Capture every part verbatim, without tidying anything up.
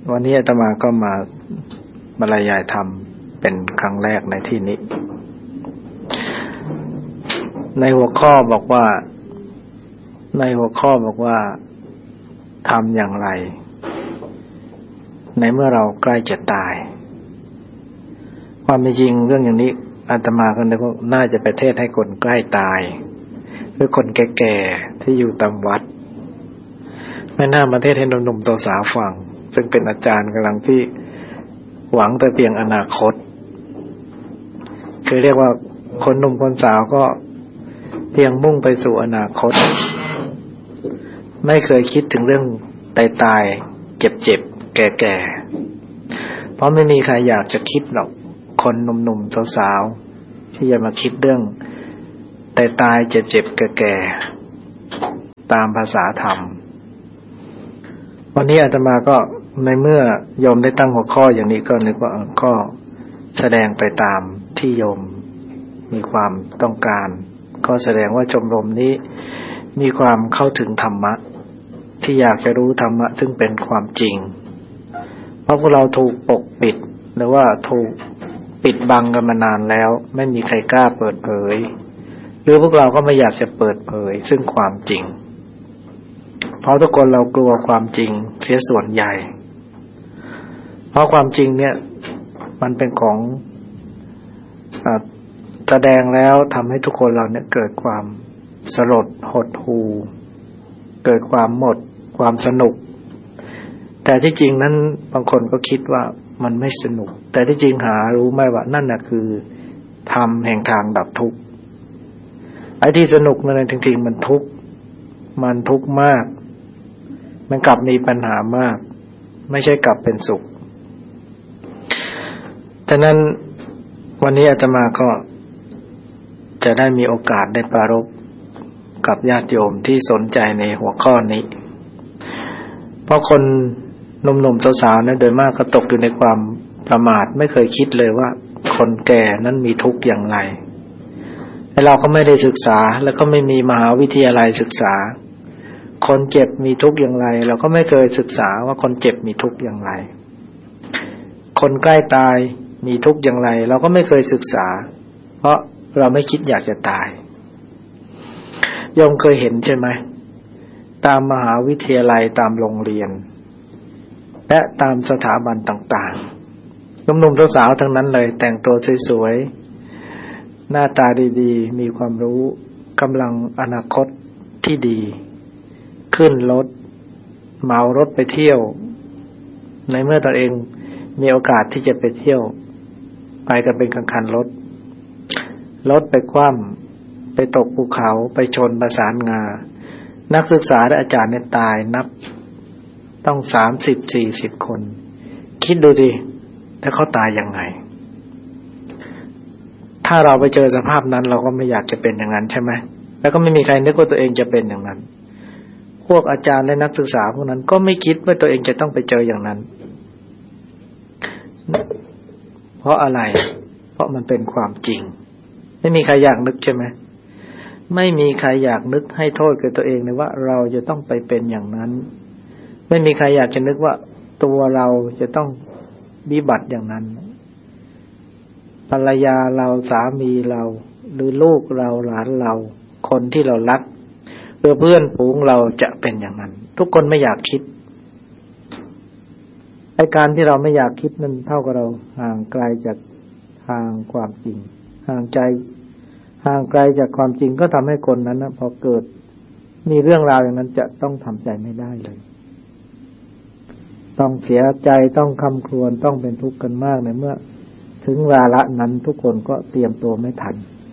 วันนี้อาตมาก็มาบรรยายธรรมเป็นครั้งแรกในที่นี้ในหัวข้อบอกว่าในหัวข้อบอกว่าทำอย่างไรในเมื่อเราใกล้จะตายความเป็นจริงเรื่องอย่างนี้อาตมาก็นึกว่าน่าจะไปเทศให้คนใกล้ตายหรือคนแก่ๆที่อยู่ตามวัดไม่น่ามาเทศให้หนุ่มๆตัวสาวฟังซึ่งเป็นอาจารย์กำลังที่หวังแต่เพียงอนาคตคือเรียกว่าคนหนุ่มคนสาวก็เพียงมุ่งไปสู่อนาคตไม่เคยคิดถึงเรื่องตายตายเจ็บเจ็บแก่แก่เพราะไม่มีใครอยากจะคิดหรอกคนหนุ่มๆสาวๆที่จะมาคิดเรื่องตายตายเจ็บเจ็บแก่แก่ตามภาษาธรรมวันนี้อาตมาก็ในเมื่อโยมได้ตั้งหัวข้ออย่างนี้ก็นึกว่าก็แสดงไปตามที่โยมมีความต้องการก็แสดงว่าชมรมนี้มีความเข้าถึงธรรมะที่อยากจะรู้ธรรมะซึ่งเป็นความจริงเพราะพวกเราถูกปกปิดหรือว่าถูกปิดบังกันมานานแล้วไม่มีใครกล้าเปิดเผยหรือพวกเราก็ไม่อยากจะเปิดเผยซึ่งความจริงเพราะทุกคนเรากลัวความจริงเสียส่วนใหญ่เพราะความจริงเนี่ยมันเป็นของอ่าแสดงแล้วทำให้ทุกคนเราเนี่ยเกิดความสลดหดหู่เกิดความหมดความสนุกแต่ที่จริงนั้นบางคนก็คิดว่ามันไม่สนุกแต่ที่จริงหารู้ไหมว่านั่นน่ะคือธรรมแห่งทางดับทุกข์ไอ้ที่สนุกนั่นจริงๆมันทุกข์มันทุกข์มากมันกลับมีปัญหามากไม่ใช่กลับเป็นสุขฉะนั้นวันนี้อาตมาก็จะได้มีโอกาสได้ปรารภกับญาติโยมที่สนใจในหัวข้อนี้เพราะคนหนุ่มๆสาวๆนั้นโดยมากก็ตกอยู่ในความประมาทไม่เคยคิดเลยว่าคนแก่นั้นมีทุกข์อย่างไรและเราก็ไม่ได้ศึกษาแล้วก็ไม่มีมหาวิทยาลัยศึกษาคนเจ็บมีทุกข์อย่างไรเราก็ไม่เคยศึกษาว่าคนเจ็บมีทุกข์อย่างไรคนใกล้ตายมีทุกข์อย่างไรเราก็ไม่เคยศึกษาเพราะเราไม่คิดอยากจะตายโยมเคยเห็นใช่ไหมตามมหาวิทยาลัยตามโรงเรียนและตามสถาบันต่างๆหนุ่มๆสาวๆทั้งนั้นเลยแต่งตัวสวยๆหน้าตาดีๆมีความรู้กำลังอนาคตที่ดีขึ้นรถเหมารถไปเที่ยวในเมื่อตนเองมีโอกาสที่จะไปเที่ยวไปกันเป็นคันๆรถรถไปคว่ำไปตกภูเขาไปชนประสานงานักศึกษาและอาจารย์เนี่ยตายนับต้องสามสิบสี่สิบคนคิดดูดิถ้าเขาตายยังไงถ้าเราไปเจอสภาพนั้นเราก็ไม่อยากจะเป็นอย่างนั้นใช่ไหมแล้วก็ไม่มีใครนึกว่าตัวเองจะเป็นอย่างนั้นพวกอาจารย์และนักศึกษาพวกนั้นก็ไม่คิดว่าตัวเองจะต้องไปเจออย่างนั้นเพราะอะไรเพราะมันเป็นความจริงไม่มีใครอยากนึกใช่ไหมไม่มีใครอยากนึกให้โทษกับตัวเองเลยว่าเราจะต้องไปเป็นอย่างนั้นไม่มีใครอยากจะนึกว่าตัวเราจะต้องวิบัติอย่างนั้นภรรยาเราสามีเราหรือลูกเราหลานเราคนที่เรารักหรือเพื่อนฝูงเราจะเป็นอย่างนั้นทุกคนไม่อยากคิดไอ้การที่เราไม่อยากคิดนั้นเท่ากับเราห่างไกลจากทางความจริงห่างใจห่างไกลจากความจริงก็ทำให้คนนั้นนะพอเกิดมีเรื่องราวอย่างนั้นจะต้องทำใจไม่ได้เลยต้องเสียใจต้องคำครวญต้องเป็นทุกข์กันมากในเมื่อถึงวาระนั้นทุกคนก็เตรียมตัวไม่ทัน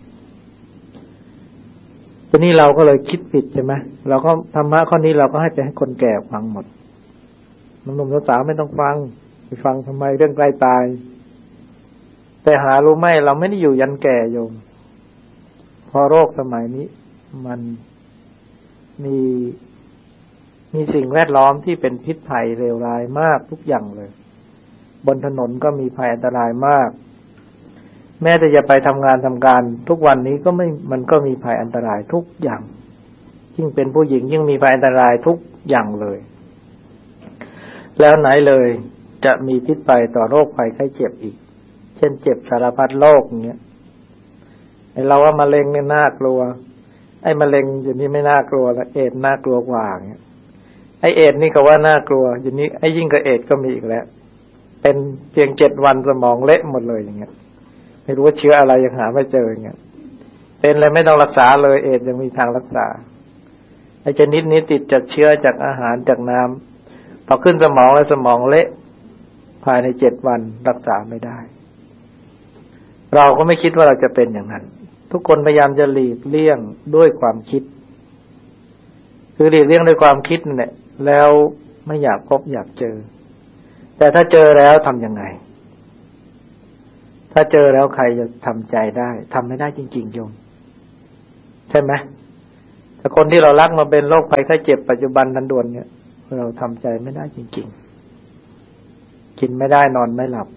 ทีนี้เราก็เลยคิดผิดใช่ไหมเราก็ธรรมะข้อนี้เราก็ให้ไปให้คนแก่ฟังหมดหนุ่มๆสาวๆไม่ต้องฟังไปฟังทำไมเรื่องใกล้ตายแต่หารู้ไหมเราไม่ได้อยู่ยันแก่โยมพอโรคสมัยนี้มันมีมีสิ่งแวดล้อมที่เป็นพิษภัยเลวร้ายมากทุกอย่างเลยบนถนนก็มีภัยอันตรายมากแม้แต่จะไปทำงานทำการทุกวันนี้ก็ไม่มันก็มีภัยอันตรายทุกอย่างยิ่งเป็นผู้หญิงยิ่งมีภัยอันตรายทุกอย่างเลยแล้วไหนเลยจะมีพิษภัยต่อโรคภัยไข้เจ็บอีกเช่นเจ็บสารพัดโรคอย่างเงี้ยไอ้เราว่ามะเร็งเนี่ยน่ากลัวไอ้มะเร็งอยู่นี่ไม่น่ากลัวแล้วเอดส์น่ากลัวกว่าอย่างเงี้ยไอ้เอดส์นี่ก็ว่าน่ากลัวอยู่นี้ไอ้ยิ่งกว่าเอดส์ก็มีอีกแล้วเป็นเพียงเจ็ดวันสมองเละหมดเลยอย่างเงี้ยไม่รู้ว่าเชื้ออะไรยังหาไม่เจออย่างเงี้ยเป็นเลยไม่ต้องรักษาเลยเอดส์ยังมีทางรักษาไอ้ชนิดนี้ติดจากเชื้อจากอาหารจากน้ำพอขึ้นสมองแล้วสมองเละภายในเจ็ดวันรักษาไม่ได้เราก็ไม่คิดว่าเราจะเป็นอย่างนั้นทุกคนพยายามจะหลีกเลี่ยงด้วยความคิดคือหลีกเลี่ยงด้วยความคิดนั่นแหละแล้วไม่อยากพบอยากเจอแต่ถ้าเจอแล้วทำยังไงถ้าเจอแล้วใครจะทำใจได้ทำไม่ได้จริงๆโยมใช่ไหมแต่คนที่เรารักมาเป็นโรคภัยไข้เจ็บปัจจุบันทันด่วนเนี่ยเราทำใจไม่ได้จริงๆกินไม่ได้นอนไม่หลับ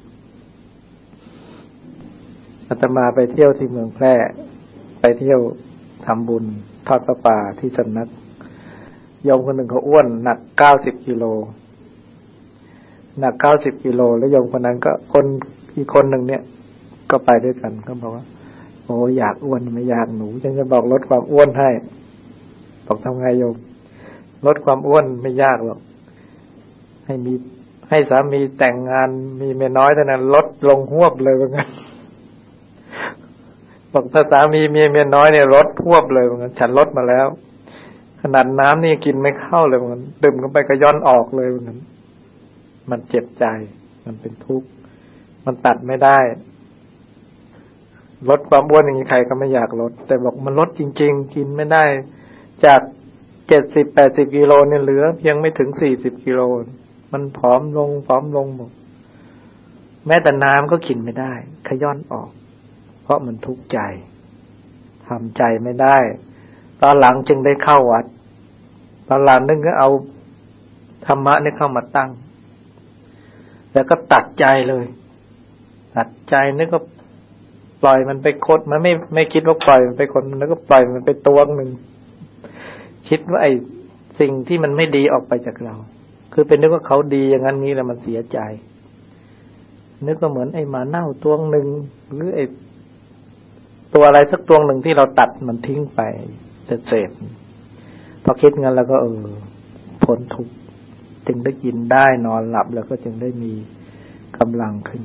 อาตมาไปเที่ยวที่เมืองแพร่ไปเที่ยวทำบุญทอดพระป่าที่สำนักโยมคนหนึ่งเขาอ้วนหนักเก้าสิบกิโลหนักเก้าสิบกิโลแล้วโยมคนนั้นก็คนอีกคนหนึ่งเนี่ยก็ไปด้วยกันก็บอกว่าโอ้อยากอ้วนไม่อยากหนูฉันจะบอกลดความอ้วนให้บอกทำไงโยมลดความอ้วนไม่ยากหรอกให้มีให้สามีแต่งงานมีเมียน้อยเท่านั้นลดลงหวบเลยว่างั้นบอกถ้าสามีมีเมียน้อยเนี่ยลดหวบเลยว่างั้นฉันลดมาแล้วขนาดน้ำนี่กินไม่เข้าเลยว่างั้นดื่มเข้าไปก็ย้อนออกเลยว่างั้นมันเจ็บใจมันเป็นทุกข์มันตัดไม่ได้ลดความอ้วนอย่างนี้ใครก็ไม่อยากลดแต่บอกมันลดจริงๆกินไม่ได้จากเจ็ดสิบแปดสิบกิโลเนี่ยเหลือเพียงไม่ถึงสี่สิบกิโลมันผอมลงผอมลงหมดแม้แต่น้ำก็กินไม่ได้ขย้อนออกเพราะมันทุกข์ใจทำใจไม่ได้ตอนหลังจึงได้เข้าวัดตอนหลังนึงก็เอาธรรมะนี่เข้ามาตั้งแล้วก็ตัดใจเลยตัดใจนึกก็ปล่อยมันไปคดมันไม่ไม่คิดว่าปล่อยมันไปคนแล้วก็ปล่อยมันไปตัวหนึ่งคิดว่าไอ้สิ่งที่มันไม่ดีออกไปจากเราคือเป็นนึกว่าเขาดีอย่างนั้นนี้แล้วมันเสียใจนึกก็เหมือนไอ้หมาเน่าตัวหนึ่งหรือไอ้ตัวอะไรสักตัวหนึ่งที่เราตัดมันทิ้งไปเศษๆพอคิดงั้นแล้วก็เออพ้นทุกข์จึงได้กินได้นอนหลับแล้วก็จึงได้มีกำลังขึ้น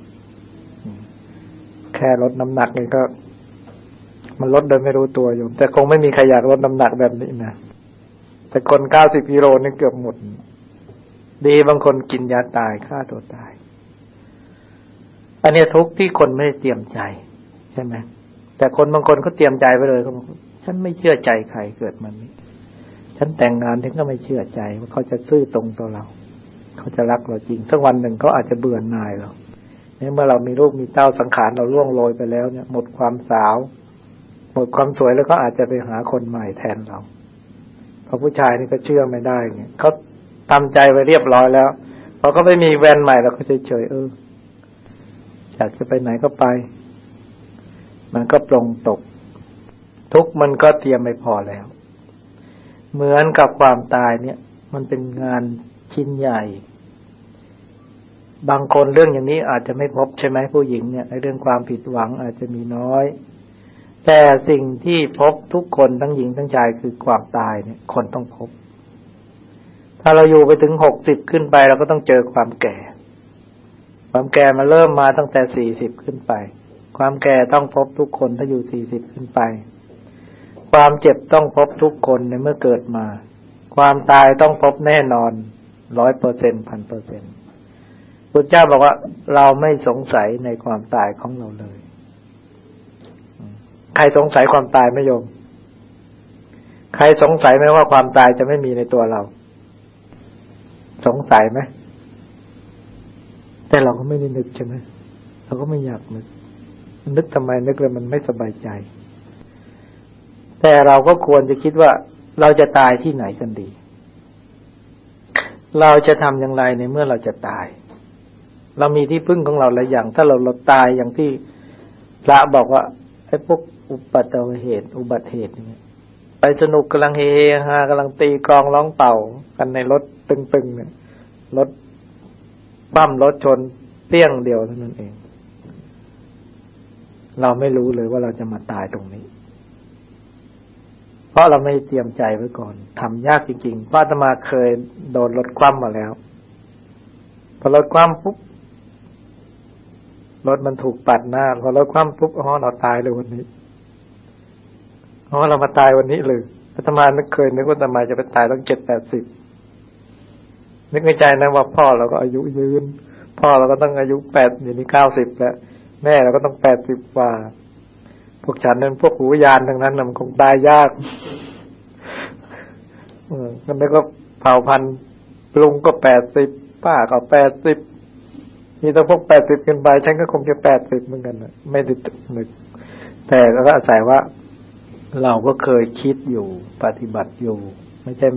แค่ลดน้ำหนักนี่ก็มันลดโดยไม่รู้ตัวอยู่แต่คงไม่มีใครอยากลดน้ำหนักแบบนี้นะแต่คนเก้าสิบกิโลนี่เกือบหมดดีบางคนกินยาตายฆ่าตัวตายอันนี้ทุกข์ที่คนไม่ได้เตรียมใจใช่ไหมแต่คนบางคนเขาเตรียมใจไปเลยเขาบอกฉันไม่เชื่อใจใครเกิดมันนี้ฉันแต่งงานถึงก็ไม่เชื่อใจว่าเขาจะซื่อตรงต่อเราเขาจะรักเราจริงสักวันหนึ่งเขาอาจจะเบื่อหน่ายเราเนี่ยเมื่อเรามีลูกมีเต้าสังขารเราล่วงโรยไปแล้วเนี่ยหมดความสาวหมดความสวยแล้วก็อาจจะไปหาคนใหม่แทนเราเพราะผู้ชายนี่ก็เชื่อไม่ได้เงี้ยเขาทำใจไว้เรียบร้อยแล้วพอเขาไม่มีแฟนใหม่เราก็เฉยๆเอออยากจะไปไหนก็ไปมันก็ปลงตกทุกมันก็เตรียมไม่พอแล้วเหมือนกับความตายเนี่ยมันเป็นงานชิ้นใหญ่บางคนเรื่องอย่างนี้อาจจะไม่พบใช่ไหมผู้หญิงเนี่ยในเรื่องความผิดหวังอาจจะมีน้อยแต่สิ่งที่พบทุกคนทั้งหญิงทั้งชายคือความตายเนี่ยคนต้องพบถ้าเราอยู่ไปถึงหกสิบขึ้นไปเราก็ต้องเจอความแก่ความแก่มาเริ่มมาตั้งแต่สี่สิบขึ้นไปความแก่ต้องพบทุกคนถ้าอยู่สี่สิบขึ้นไปความเจ็บต้องพบทุกคนในเมื่อเกิดมาความตายต้องพบแน่นอน ร้อยเปอร์เซ็นต์ พันเปอร์เซ็นต์ พุทธเจ้าบอกว่าเราไม่สงสัยในความตายของเราเลยใครสงสัยความตายไหมโยมใครสงสัยไหมว่าความตายจะไม่มีในตัวเราสงสัยไหมแต่เราก็ไม่ได้นึกใช่ไหมเราก็ไม่อยากนึกนึกทำไมนึกแล้วมันไม่สบายใจแต่เราก็ควรจะคิดว่าเราจะตายที่ไหนกันดีเราจะทำอย่างไรในเมื่อเราจะตายเรามีที่พึ่งของเราหลายอย่างถ้าเราเราตายอย่างที่พระบอกว่าไอ้พวกอุบัติเหตุอุบัติเหตุเนี่ยไปสนุกกำลังเฮฮากำลังตีกลองร้องเป่ากันในรถตึงๆเนี่ยรถปั้มรถชนเปี้ยงเดียวเท่านั้นเองเราไม่รู้เลยว่าเราจะมาตายตรงนี้เพราะเราไม่เตรียมใจไว้ก่อนทำยากจริงๆเพราะอาตมาเคยโดนรถคว่ำมาแล้วพอรถคว่ำปุ๊บรถมันถูกปัดหน้าพอรถคว่ำปุ๊บอ๋อเราตายเลยวันนี้อ๋อเรามาตายวันนี้เลยอาตมาไม่เคยนึกว่าอาตมาจะไปตายตั้งเจ็ดแปดสิบนึกในใจนะว่าพ่อเราก็อายุยืนพ่อเราก็ต้องอายุแปดอยู่นี่เก้าสิบแล้วแม่เราก็ต้องแปดสิบกว่าพวกฉันนั้นพวกหูยานทั้งนั้นมันคงตายยากเออแล้วก็เผ่าพันธุ์ลุงก็แปดสิบป้าก็แปดสิบมีแต่พวกแปดสิบขึ้นไปฉันก็คงจะแปดสิบเหมือนกันนะไม่ได้นึกแต่ก็อาศัยว่าเราก็เคยคิดอยู่ปฏิบัติอยู่ไม่ใช่